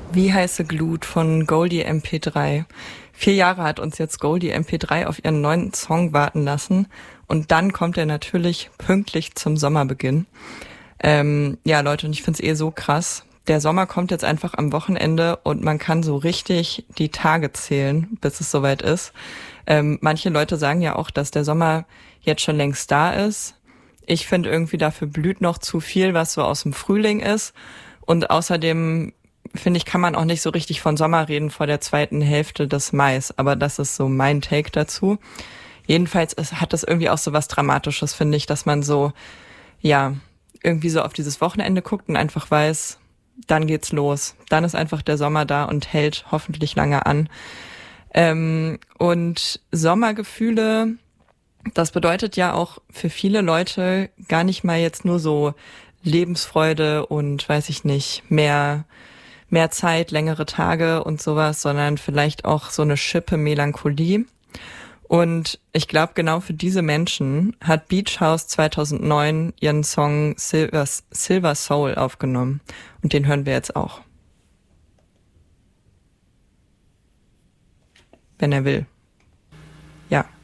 Wie heiße Glut von Goldie MP3. 4 Jahre hat uns jetzt Goldie MP3 auf ihren neuen Song warten lassen. Und dann kommt er natürlich pünktlich zum Sommerbeginn. Ja, Leute, und ich find's so krass. Der Sommer kommt jetzt einfach am Wochenende und man kann so richtig die Tage zählen, bis es soweit ist. Manche Leute sagen ja auch, dass der Sommer jetzt schon längst da ist. Ich finde irgendwie, dafür blüht noch zu viel, was so aus dem Frühling ist. Und außerdem finde ich, kann man auch nicht so richtig von Sommer reden vor der zweiten Hälfte des Mais. Aber das ist so mein Take dazu. Jedenfalls hat das irgendwie auch so was Dramatisches, finde ich, dass man so, ja, irgendwie so auf dieses Wochenende guckt und einfach weiß, dann geht's los. Dann ist einfach der Sommer da und hält hoffentlich lange an. Und Sommergefühle, das bedeutet ja auch für viele Leute gar nicht mal jetzt nur so Lebensfreude und, weiß ich nicht, mehr Zeit, längere Tage und sowas, sondern vielleicht auch so eine Schippe Melancholie. Und ich glaube, genau für diese Menschen hat Beach House 2009 ihren Song Silver Soul aufgenommen. Und den hören wir jetzt auch. Wenn er will. Ja.